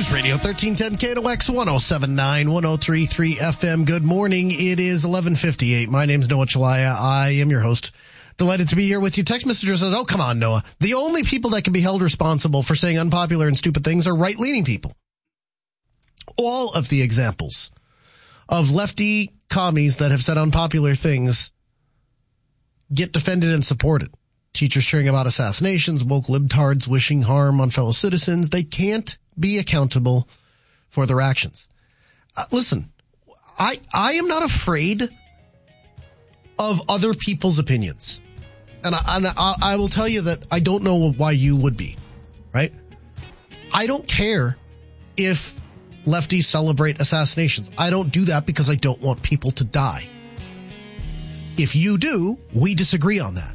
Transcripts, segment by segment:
News Radio 1310 KNOX 1079 1033 FM. Good morning. It is 11:58. My name's Noah Chalaya. I am your host. Delighted to be here with you. Text messenger says, oh, come on, Noah. The only people that can be held responsible for saying unpopular and stupid things are right-leaning people. All of the examples of lefty commies that have said unpopular things get defended and supported. Teachers cheering about assassinations, woke libtards wishing harm on fellow citizens. They can't be accountable for their actions. Listen, I am not afraid of other people's opinions. And I will tell you that I don't know why you would be, right? I don't care if lefties celebrate assassinations. I don't do that because I don't want people to die. If you do, we disagree on that.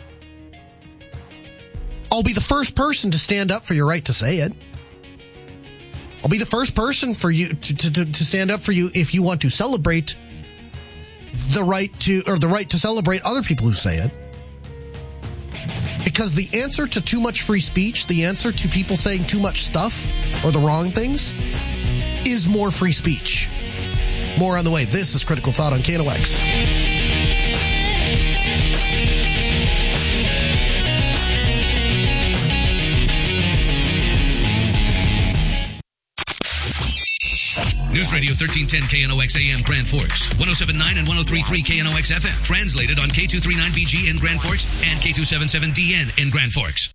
I'll be the first person to stand up for your right to say it. I'll be the first person for you to stand up for you if you want to celebrate the right to celebrate other people who say it. Because the answer to too much free speech, the answer to people saying too much stuff or the wrong things is more free speech. More on the way. This is Critical Thought on KNOX. News Radio 1310 KNOX AM Grand Forks, 107.9 and 103.3 KNOX FM. Translated on K239BG in Grand Forks and K277DN in Grand Forks.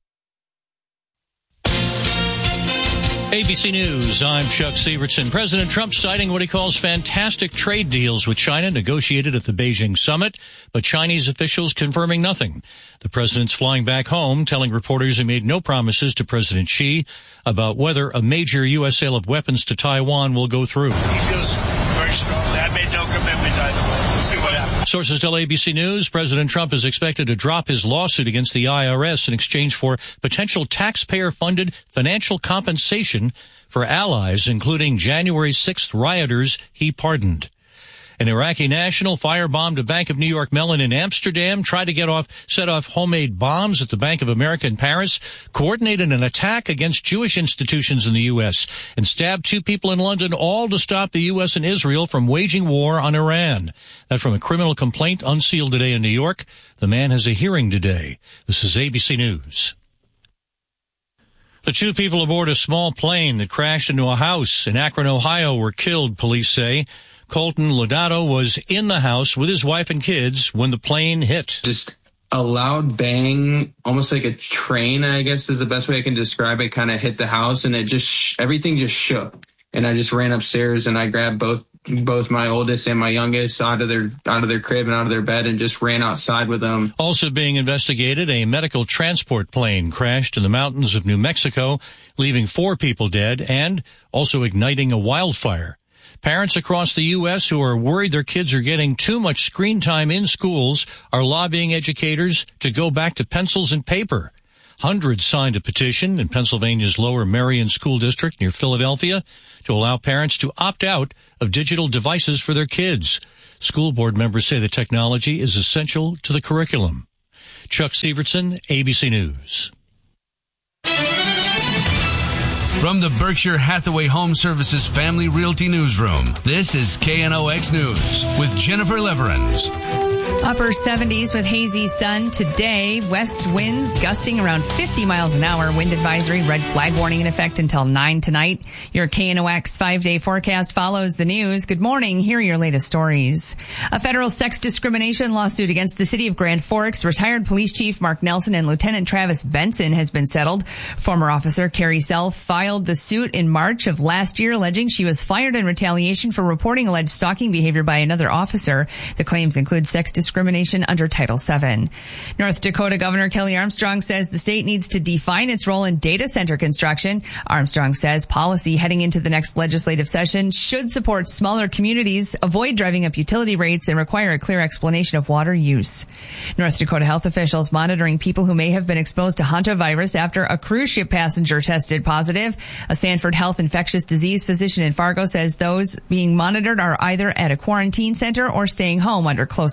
ABC News, I'm Chuck Severson. President Trump citing what he calls fantastic trade deals with China negotiated at the Beijing summit, but Chinese officials confirming nothing. The president's flying back home, telling reporters he made no promises to President Xi about whether a major U.S. sale of weapons to Taiwan will go through. He feels very strongly. I made no commitment either way. We'll see what happens. Sources tell ABC News President Trump is expected to drop his lawsuit against the IRS in exchange for potential taxpayer-funded financial compensation for allies, including January 6th rioters he pardoned. An Iraqi national firebombed a Bank of New York Mellon in Amsterdam, tried to set off homemade bombs at the Bank of America in Paris, coordinated an attack against Jewish institutions in the U.S., and stabbed two people in London, all to stop the U.S. and Israel from waging war on Iran. That from a criminal complaint unsealed today in New York. The man has a hearing today. This is ABC News. The two people aboard a small plane that crashed into a house in Akron, Ohio were killed, police say. Colton Lodato was in the house with his wife and kids when the plane hit. Just a loud bang, almost like a train, I guess is the best way I can describe it, kind of hit the house, and it just, everything just shook. And I just ran upstairs and I grabbed both my oldest and my youngest out of their crib and out of their bed and just ran outside with them. Also being investigated, a medical transport plane crashed in the mountains of New Mexico, leaving 4 people dead and also igniting a wildfire. Parents across the U.S. who are worried their kids are getting too much screen time in schools are lobbying educators to go back to pencils and paper. Hundreds signed a petition in Pennsylvania's Lower Merion School District near Philadelphia to allow parents to opt out of digital devices for their kids. School board members say the technology is essential to the curriculum. Chuck Severson, ABC News. From the Berkshire Hathaway Home Services Family Realty Newsroom, this is KNOX News with Jennifer Leverins. Upper 70s with hazy sun today. West winds gusting around 50 miles an hour. Wind advisory, red flag warning in effect until 9 tonight. Your KNOX 5-day forecast follows the news. Good morning. Here are your latest stories. A federal sex discrimination lawsuit against the city of Grand Forks, retired police chief Mark Nelson and Lieutenant Travis Benson has been settled. Former officer Carrie Self filed the suit in March of last year, alleging she was fired in retaliation for reporting alleged stalking behavior by another officer. The claims include sex discrimination under Title VII. North Dakota Governor Kelly Armstrong says the state needs to define its role in data center construction. Armstrong says policy heading into the next legislative session should support smaller communities, avoid driving up utility rates, and require a clear explanation of water use. North Dakota health officials monitoring people who may have been exposed to hantavirus after a cruise ship passenger tested positive. A Sanford Health infectious disease physician in Fargo says those being monitored are either at a quarantine center or staying home under close watch.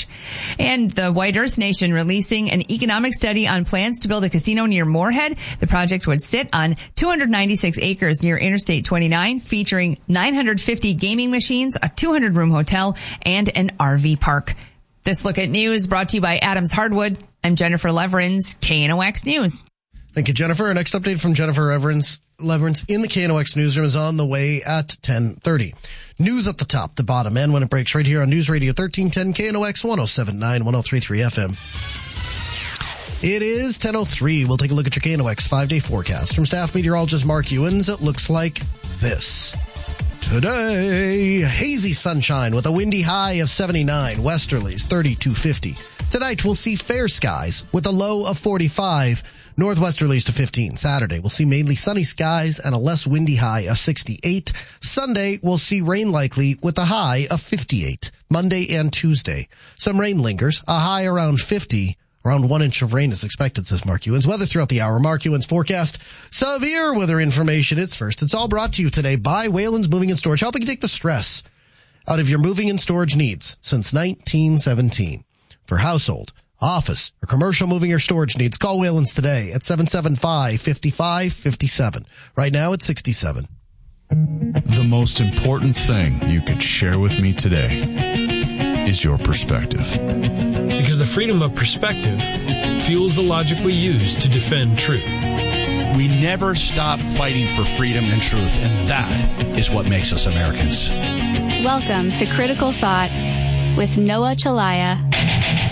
March. And the White Earth Nation releasing an economic study on plans to build a casino near Moorhead. The project would sit on 296 acres near Interstate 29, featuring 950 gaming machines, a 200-room hotel, and an RV park. This Look at News brought to you by Adams Hardwood. I'm Jennifer Leverins, KNOX News. Thank you, Jennifer. Our next update from Jennifer Leverins in the KNOX newsroom is on the way at 10:30. News at the top, the bottom, and when it breaks right here on News Radio 1310 KNOX 107.9, 103.3 FM. It is 10:03. We'll take a look at your KNOX 5-day forecast. From staff meteorologist Mark Ewens, it looks like this. Today, hazy sunshine with a windy high of 79, westerlies 32-50. Tonight, we'll see fair skies with a low of 45, northwesterlies to 15. Saturday, we'll see mainly sunny skies and a less windy high of 68. Sunday, we'll see rain likely with a high of 58. Monday and Tuesday, some rain lingers, a high around 50. Around 1 inch of rain is expected, says Mark Ewens. Weather throughout the hour. Mark Ewens forecast. Severe weather information. It's first. It's all brought to you today by Wayland's Moving and Storage, helping take the stress out of your moving and storage needs since 1917. For household, office, or commercial moving or storage needs, call Wayland's today at 775-5557. Right now, it's 67. The most important thing you could share with me today is your perspective. Because the freedom of perspective fuels the logic we use to defend truth. We never stop fighting for freedom and truth, and that is what makes us Americans. Welcome to Critical Thought with Noah Chalaya.